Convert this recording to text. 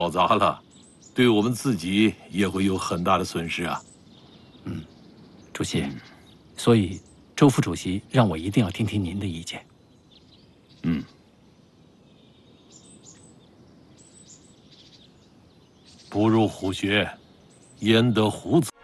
搞砸了，对我们自己也会有很大的损失啊。 主席，所以周副主席让我一定要听听您的意见。 不入虎穴，焉得虎子。